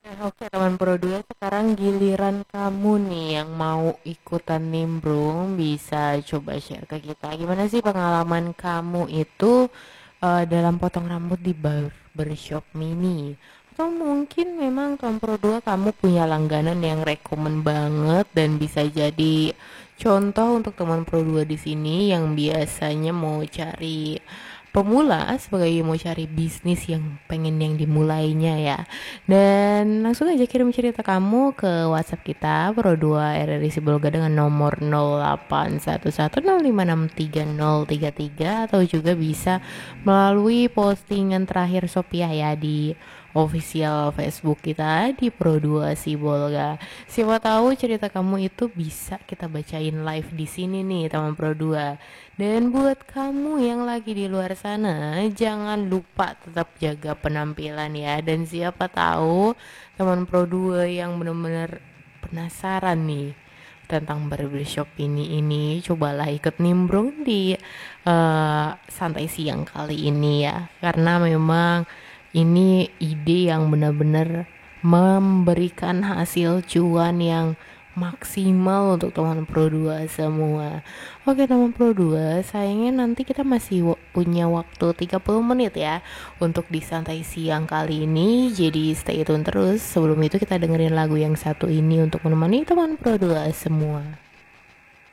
Oke teman Pro 2, sekarang giliran kamu nih yang mau ikutan nimbrung, bisa coba share ke kita. Gimana sih pengalaman kamu itu dalam potong rambut di barbershop mini? Atau mungkin memang teman Pro 2 kamu punya langganan yang rekomen banget dan bisa jadi contoh untuk teman Pro 2 di sini yang biasanya mau cari pemula sebagai mau cari bisnis yang pengen yang dimulainya ya. Dan langsung aja kirim cerita kamu ke WhatsApp kita Pro 2 RRI Sibolga dengan nomor 0811056303 atau juga bisa melalui postingan terakhir Sophia ya di official Facebook kita di Pro 2 Sibolga. Siapa tahu cerita kamu itu bisa kita bacain live di sini nih teman Pro 2. Dan buat kamu yang lagi di luar sana, jangan lupa tetap jaga penampilan ya. Dan siapa tahu teman Pro 2 yang benar-benar penasaran nih tentang barbershop ini cobalah ikut nimbrung di santai siang kali ini ya. Karena memang ini ide yang benar-benar memberikan hasil cuan yang maksimal untuk teman Pro 2 semua. Oke teman Pro 2, sayangnya nanti kita masih punya waktu 30 menit ya untuk di santai siang kali ini. Jadi stay tune terus. Sebelum itu kita dengerin lagu yang satu ini untuk menemani teman Pro 2 semua.